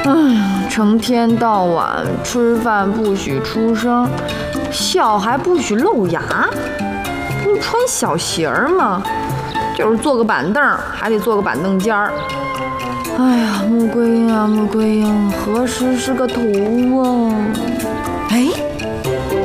成天到晚吃饭不许出声，笑还不许露牙，不穿小鞋吗？就是坐个板凳还得坐个板凳尖儿。哎呀，穆桂英啊，穆桂英，何时是个头啊？ 哎。